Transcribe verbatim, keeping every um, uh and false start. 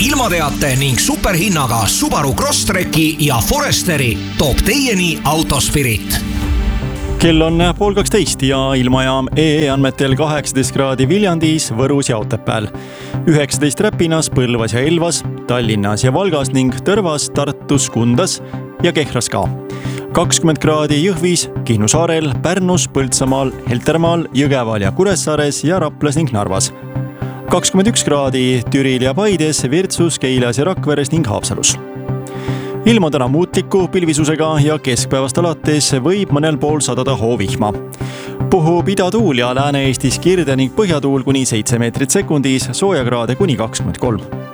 ilmateate ning superhinnaga Subaru Crosstreki ja Foresteri toob teieni Autospirit. Kell on pool kaksteist ja ilmajaam E E andmetel kaheksateist kraadi Viljandis, Võrus ja Otepääl. üheksateist Räpinas, Põlvas ja Elvas, Tallinnas ja Valgas ning Tõrvas, Tartus, Kundas ja Kehras ka. kakskümmend kraadi Jõhvis, Kihnu saarel, Pärnus, Põltsamaal, Heltermaal, Jõgeval ja Kuressaares ja Raplas ning Narvas. kakskümmend üks kraadi Türil ja Paides, Virtsus, Keilas ja Rakveres ning Haapsalus. Ilm on täna muutliku pilvisusega ja keskpäevast alates võib mõnel pool sadada hoovihma. Puhub idatuul ja Lääne-Eestis kirde ning põhjatuul kuni seitse meetrit sekundis, soojakraade kuni kakskümmend kolm.